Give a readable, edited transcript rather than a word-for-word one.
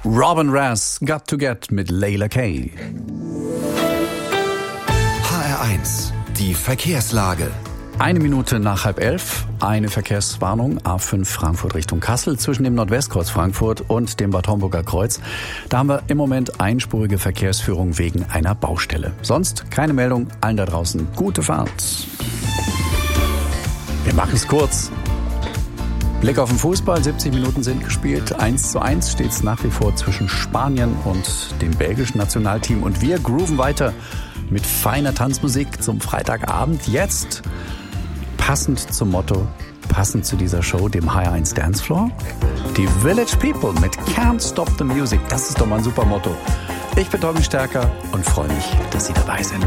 Robin Rass, Got to Get mit Layla K. HR1, die Verkehrslage. 1 Minute nach 10:30, eine Verkehrswarnung, A5 Frankfurt Richtung Kassel zwischen dem Nordwestkreuz Frankfurt und dem Bad Homburger Kreuz. Da haben wir im Moment einspurige Verkehrsführung wegen einer Baustelle. Sonst keine Meldung, allen da draußen gute Fahrt. Wir machen es kurz. Blick auf den Fußball, 70 Minuten sind gespielt. 1:1 steht es nach wie vor zwischen Spanien und dem belgischen Nationalteam. Und wir grooven weiter mit feiner Tanzmusik zum Freitagabend. Jetzt passend zum Motto, passend zu dieser Show, dem HR1 Dancefloor, die Village People mit Can't Stop the Music. Das ist doch mal ein super Motto. Ich bin Tommy Stärker und freue mich, dass Sie dabei sind.